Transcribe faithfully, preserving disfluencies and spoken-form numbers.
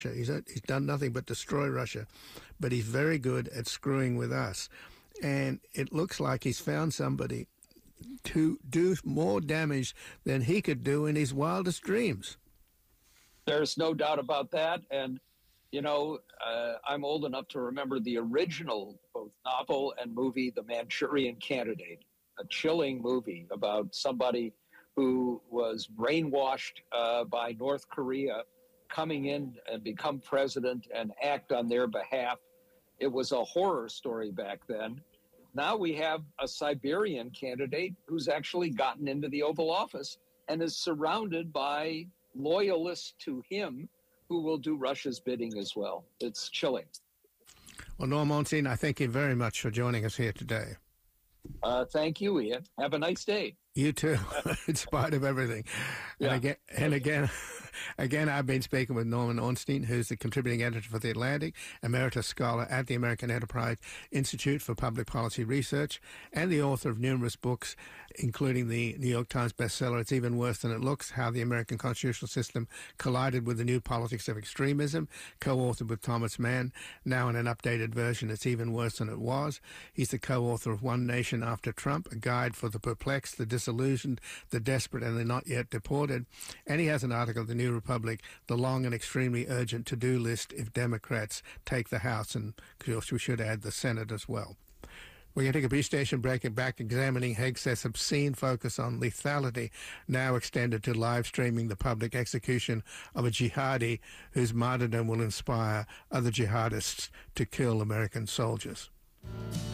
He's, he's done nothing but destroy Russia, but he's very good at screwing with us. And it looks like he's found somebody to do more damage than he could do in his wildest dreams. There's no doubt about that. And, you know, uh, I'm old enough to remember the original both novel and movie, The Manchurian Candidate, a chilling movie about somebody who was brainwashed uh, by North Korea, coming in and become president and act on their behalf. It was a horror story back then. Now we have a Siberian candidate who's actually gotten into the Oval Office and is surrounded by loyalists to him who will do Russia's bidding as well. It's chilling. Well, Norm Ornstein, I thank you very much for joining us here today. Uh, thank you, Ian. Have a nice day. You too, in spite of everything. Yeah. And again, and again, again, I've been speaking with Norman Ornstein, who's the contributing editor for The Atlantic, emeritus scholar at the American Enterprise Institute for Public Policy Research, and the author of numerous books, including the New York Times bestseller, It's Even Worse Than It Looks, How the American Constitutional System Collided with the New Politics of Extremism, co-authored with Thomas Mann, now in an updated version, It's Even Worse Than It Was. He's the co-author of One Nation After Trump, a guide for the perplexed, the disillusioned, the desperate, and the not yet deported. And he has an article in the New Republic, The Long and Extremely Urgent To-Do List If Democrats Take the House, and of course we should add the Senate as well. We're going to take a brief station break and back examining Hegseth's obscene focus on lethality, now extended to live streaming the public execution of a jihadi whose martyrdom will inspire other jihadists to kill American soldiers.